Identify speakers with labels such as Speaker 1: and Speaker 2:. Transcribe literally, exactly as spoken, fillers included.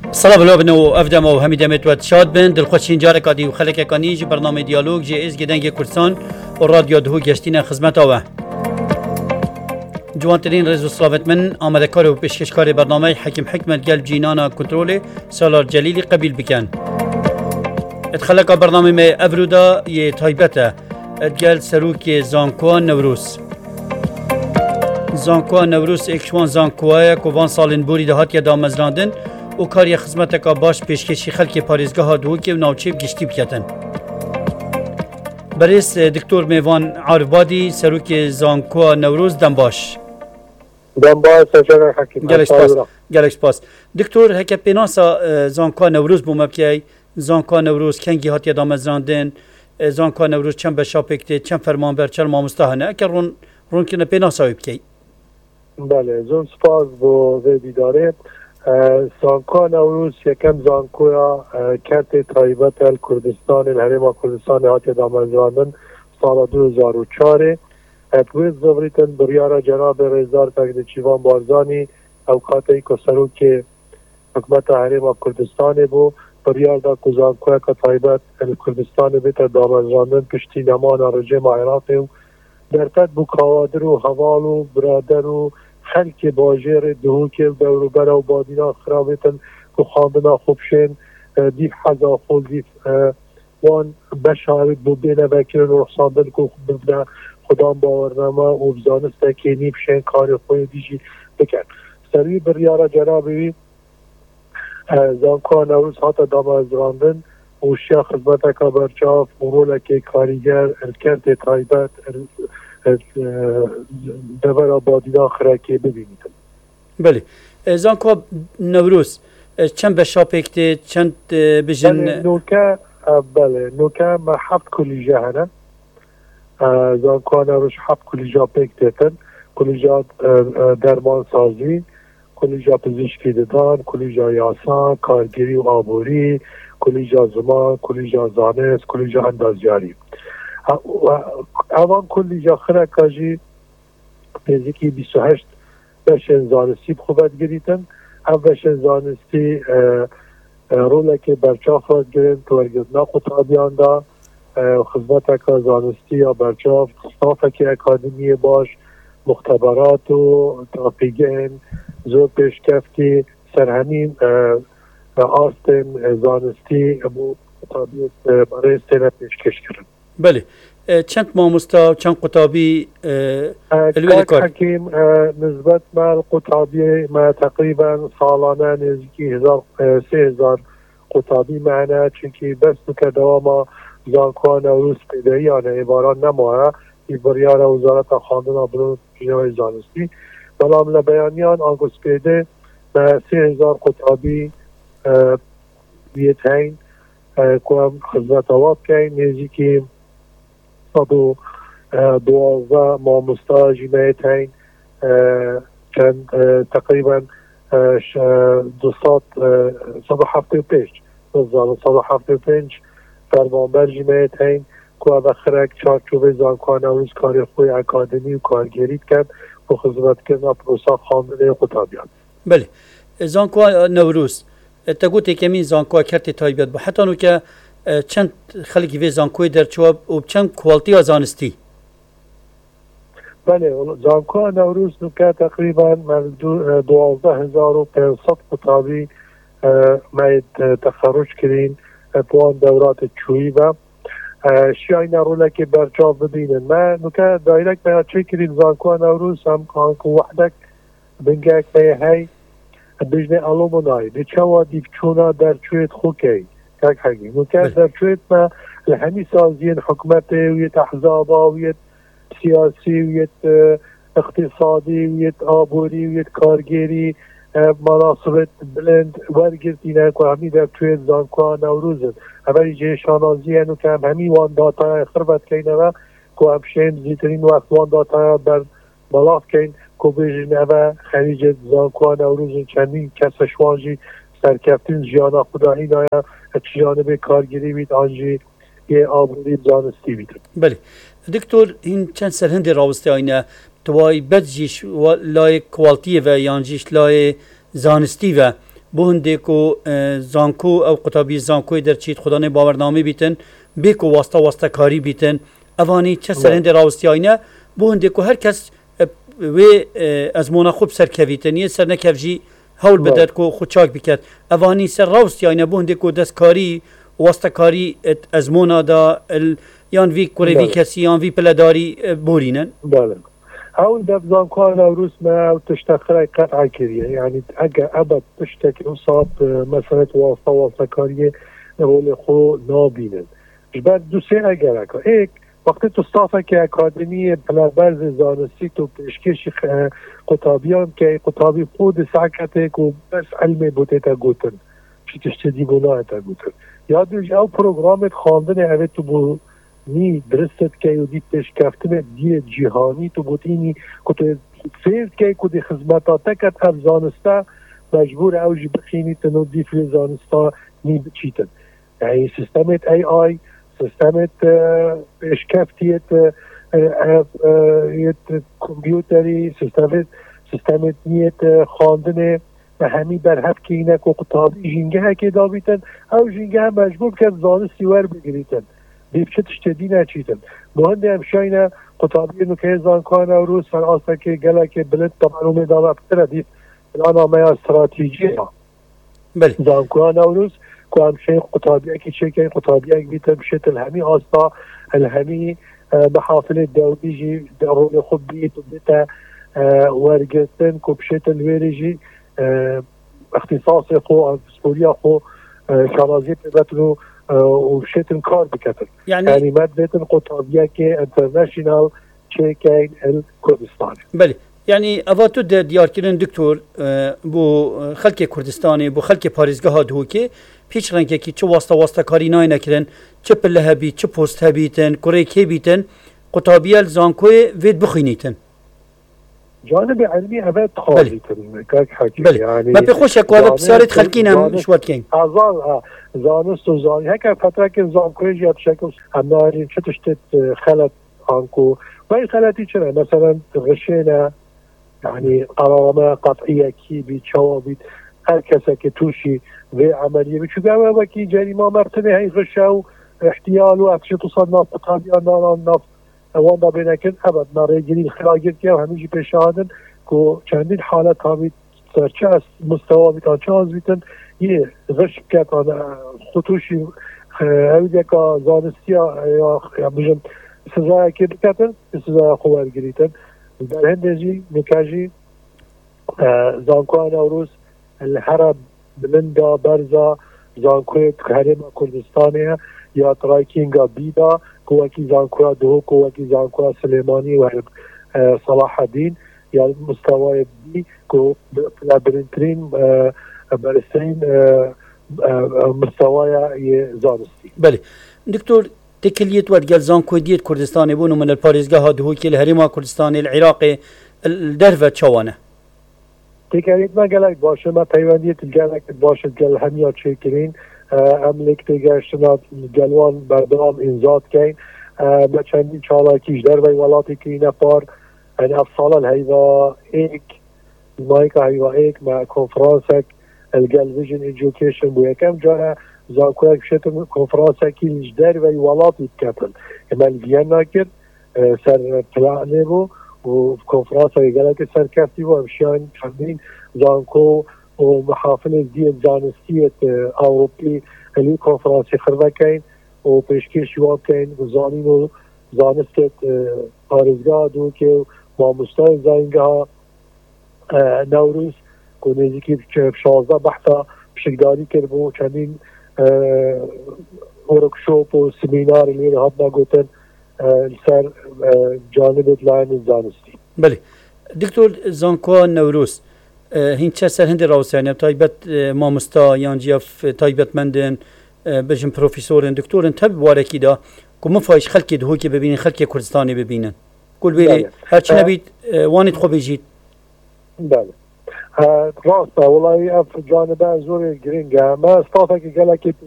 Speaker 1: سلام لبنان و افدام و همی دمت و شاد بند دلخوشین جاره کادی و خلک کانی جی برنامه دیالوگ جی از گدنگ کردستان و رادیو دهو گشتین خدمت آوه جوانترین رئیس الصلابت من آمده کار و پیشکشکار برنامه حکیم حکمت قلب جینانا کنترل سالار جلیلی قبیل بکن اتخلق برنامه می افرودا یه تایبته ادگل سروک زانکوان نوروز زانکوان نوروز اکشوان زانکواه کوان سالن بوری دهات یا دامزراندن و کاری خدمت کا باش پیشکشی خلک پاریزگاه دو که ناوچه گشتی بکتن برس دکتور میوان عارفبادی سروک زانکوه نوروز دنباش
Speaker 2: دنباش شجر حکیم
Speaker 1: گلکس گلکس پاس دکتور هک پیناسا زانکوه نوروز بوم بکی زانکوه نوروز کنگی هات یادام زراندن زانکوه نوروز چند بشاپکته چند فرمانبر چند مامستاهنه اگر رون رون کنه پیناسا بکی
Speaker 2: بله زون سپاس بو دیداره زانکوه نوروز یکم زانکوه کرت تایبت کردستان الهرم کردستان هات دامنزراندن سال دو هزار و چهار اتویز زوریتن بریار جناب رئیسدار تگدچیوان بارزانی اوقاتی که سروک حکمت هرم کردستان بو بریار دا که زانکوه که تایبت کردستان بیت دامنزراندن پشتی نمان رجم عراق و درتد بو کوادر و حوال و برادر و خلک باجر دهو که دورو برا و بادینا خرابتن که خواندنا خوبشن دیف حضا خود دیف وان بشارت بو بینه بکرن و رخصاندن که ببنه خدام باورنامه و بزانسته که نیبشن کاری خوی دیجی بکن سروی بریارا جنابی زانکوه نوروز حتی دام از راندن و شیخ خدمت که برچاف و رولک کاریگر الکرد تایبت دور بادینا خرکی ببینید.
Speaker 1: بله زانکوه نوروز چند بشاپکته چند بجن
Speaker 2: بله نوکه بله نوکه ما هفت کلیجه هنه زانکوه نوروز هفت کلیجه پکتتن کلیجه درمان سازی کلیجه پزشکی ددان کلیجه یاسان کارگیری و آبوری کلیجه زمان کلیجه زانست کلیجه اندازیاری اوان کلیجه خرکاجی نزدیکی بیست و هشت بشن زانستی خوبت گریتن او بشن زانستی رولک برچاف ها گرین تورگزنا خطابیان دا خدمت اکا زانستی یا برچاف صاف اکی اکادمی باش مختبرات و تاپیگن زور پیشکفتی سرهمین آستن زانستی ابو خطابیت برای سنه پیشکش کرن
Speaker 1: بله چند ماموستا چند قطابی
Speaker 2: الوی کار حکیم نسبت ما قطابی ما تقریبا سالانه نزدیکی هزار سه هزار قطابی معنا چونکی بس که دوام زانکوه نوروز پیدایی آنه عباران نماه ایبریار وزارت خواندن برون جنوی زانستی بلام لبیانیان آنگوز پیده سه هزار قطابی بیتین که خدمت آواب که نزدیکی صد و دوازده ماموستا جمعیتین چند تقریبا دوصد صد و هفته و پنج صد و هفته و پنج فرمانبر جمعیتین که بخرک چارچوب زانکوه نوروز کاری خوی اکادمی و کارگیریت کرد و خدمت کردن پروسا خواندن خطابیان.
Speaker 1: بله زانکوه نوروز تگوتی که می زانکوه کرتی تایبیت با حتی نو که چند خلقی وی زانکوه در چواب و چند کوالتی ها زانستی؟
Speaker 2: بله زانکوه نوروز نو که تقریبا من دوازده هزار و پنصد قطابی ماید تخرج کرین پوان دورات چویی و شیعین رولک برچاف ببینن ما نو که دایرک باید چه کرین زانکوه نوروز هم که وحدک بنگه که هی بجنه علومونای به چوا دیف چونا در چویت خوکی که حقی نو که در چویت ما لحنی سازین حکمت ویت احزابا ویت سیاسی ویت اقتصادی ویت آبوری ویت کارگیری مناسبت بلند ورگرتینه که همی در چویت زانکوه نوروزن اولی جه شانازی هنو که هم همی وان داتا خربت کینه و که هم شیم زیترین وقت وان داتا بر بلاف کین که بیجن اوه خریج زانکوه نوروزن چندین کسشوانجی سرکفتین جیانا خدایی نایا جانب کارگیری بید آنجی یه آبوری زانستی بید.
Speaker 1: بله دکتور این چند سرهند راوسته آینه توای بدجیش لای کوالتی و یانجیش لای زانستی و بۆ هەندێک و زانکۆ ئەو قوتابی زانکۆی دەرچیت خوددانێ باوەڕنامی بیتن بێک و واستە واستەکاری بیتن ئەوانی چە سەر هەندێ ڕاوستیاینە بۆ هەندێک و هەر کەس وێ ئەزمۆنە خوب سەرکەویتن یە سەر نەکەڤژی هەول بدەت و خوچاک بکات ئەوانی سەر ڕاوستیاینە بۆ هەندێک و دەستکاری واستەکاری ئەزمۆنادا یان وی کوڕێوی کەسی یان وی پلەداری بۆرینن
Speaker 2: هەول دەبزانکوان نەوروس مە تشتەخرای قەتع کردیە یعنی ئەگە ئەبەت تشتێکی و سات مەسەلەت واستە واستەکاریە لەبۆ خۆ نابینن ژبەر دووسێ ئەگەرەکە ئێک وقتی تو ستافێکی ئەکادمی پلەبەرزی زانستی و پێشکەشی قوتابیان کە قوتابی خۆ ساکەتێک و بەس علمێ بۆ تێتە گوتن چی تشتێدی بۆ نایەتە گوتن یا دوژ ئەو پرۆگرامێت خواندنێ ئەوێت تو بۆ نی درستت کەی و دی پێشکەفتنێت دیە جیهانی تو بۆتینی کو تو فێرت کەی کو دی خزمەتاتەکەت هەر زانستە مەجبور ئەوژی بخینیتن و دی فێ زانستا نی بچیتن یعنی سیستەمێت ئەی ئای سیستەمێت پێشکەفتیت کۆمپیوتەری سیستەمێت سیستەمێت نیەت خواندنێ بە هەمی بەرهەفکەینەک و قوتابی ژینگەهەکێ دابیتن ئەو ژینگەهە مەجبور کە زانستی وەربگریتن بێبچە تشتێدی ناچیتن بۆ هەندێ ئەمشاینە قوتابی نوکەی زانکۆ نەوروس سەر ئاستەکێ گەلێکێ بلت تەمان و مێداڵە پترە دیت پلانامەیە استراتیجیە زانکۆ نەوروس كوام شيء قطابي أكيد شيء كان قطابي أكيد بشكل الهمي أصلا الهمي بحافل الدولي جي دارون خبي تبدأ ورقتن كبشكل الويرجي اختصاصي خو سوريا خو شرازي بتلو وبشكل كار بكتر
Speaker 1: يعني
Speaker 2: يعني مادة قطابية كي انترناشنال شيء كان الكردستان
Speaker 1: بله يعني أفاتو دياركرين دكتور بو خلق كردستاني بو خلق باريزگاه دهوكي پیچ رنگێکی چه واستە واستەکاری نای نەکردن چه پلە هەبی چه پۆست هەبیتن کوڕێ کێ بیتن قوتابیە زانکۆی وێت بخوێنیتن
Speaker 2: جانب علمی ئەبێت تخواڵیتن کاک حەکیم
Speaker 1: یعنی بە پێ خۆشە کووا بسیارێت خەلکینە شوەتکەین
Speaker 2: ئازان زانست و زانی هەکە فترەکە زانکۆی ژیات شەکل ئەمناری چ تشتێت خەلەت ئانکۆ وای خەلەتی چرە مەسەلەن غشێنە یعنی قەرارنامە قەتعیەکی بی چاوا بیت هەر کەسێکی تووشی وێ عملیە بچووگاوە وەکی جەریما مەرتنێ هەی غشە و احتیال و ئەکشێت و سەد ناف قوتابیان نانان ناف ئەواندا بێنەکرد ئەبەت ناڕێگیری خراگرتیە و هەمیشی پێشهادن کۆ چەندین حالەت هاویت سەرچە مستەوا بیتان چاز بیتن یێ غش بکەتان خۆتوشی ئەوێکە زانستیە یا بژم سزایەکی بکەتن سزای خۆ وەرگریتن دەرهەندێژی نکاژی زانکۆ نەوروس الهرب بلندا برزا زانکوی هەرێما کوردستانەیە یا تڕایکینگا بیدا کۆوەکی زانکۆ دهۆ کۆوەکی زانکۆ سلێمانی و سەلاحەدین یا مستەوای بی کۆ برنترین بەرزترین مستەوایە زانستی
Speaker 1: بله دکتور تكليت ورجال زانكو ديت كردستان يبونوا من الباريزقها دهوكي الهريما كردستان العراقي الدرفة شوانا
Speaker 2: تكليت ما قالك باشا ما تايوانية تلقالك باشا قال هميات شاكرين املك تلقاشتنا قالوان بردام انزاد كين ما چندين چالاكيش دربي ولاتي كينا بار يعني افصال الهيدا ايك المايكا هيدا ايك مع كونفرانسك القال فيجن ايديوكيشن بويا كم جاء زاكوك شتم كونفرانسا كي الجدار وي ولاتي تكاتل اما الفيينا كر سر بلاني بو وكونفرانسا يقالك سر كافتي بو امشيان چندين زانكو ومحافل دي زانستية اوروبي اللي كونفرانسي خربا كاين وبيشكيش يوان كاين وزانينو زانستة بارزگاه دوكي ومستوى زاينگها نوروز كونيزيكي بشازده بحثا بشكداري كربو چندين ورکشوپ و سمینار اللي هاتنا قوتن لسر جانب لاين الزانستي
Speaker 1: بله دكتور زانكو نوروز هين چه سر هند راوسانيا تايبت مامستا يانجيف تايبت مندن بجن بروفيسورن دكتورن تب واركي دا كو مفايش خلقي دهوكي ببينن خلقي كردستاني ببينن قول بيلي هرچي نبيت وانت خو بيجيت
Speaker 2: بله راسته والله اف جانبه زور جرينجا ما استطاعك قالك